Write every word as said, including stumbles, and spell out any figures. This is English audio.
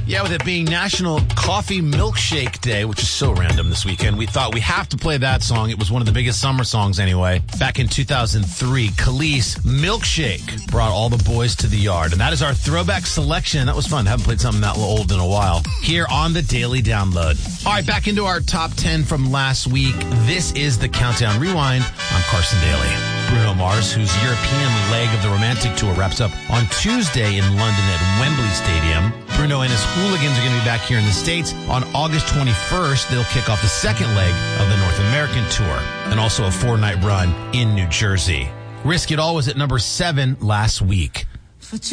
Yeah, with it being National Coffee Milkshake Day, which is so random this weekend, we thought we have to play that song. It was one of the biggest summer songs anyway. Back in two thousand three, Khalees, Milkshake, brought all the boys to the yard. And that is our throwback selection. That was fun. Haven't played something that old in a while. Here on the Daily Download. All right, back into our top ten from last week. This is the Countdown Rewind. I'm Carson Daly. Bruno Mars, whose European leg of the Romantic Tour wraps up on Tuesday in London at Wembley Stadium. Bruno and his Hooligans are going to be back here in the States. On August twenty-first, they'll kick off the second leg of the North American Tour and also a four-night run in New Jersey. Risk It All was at number seven last week.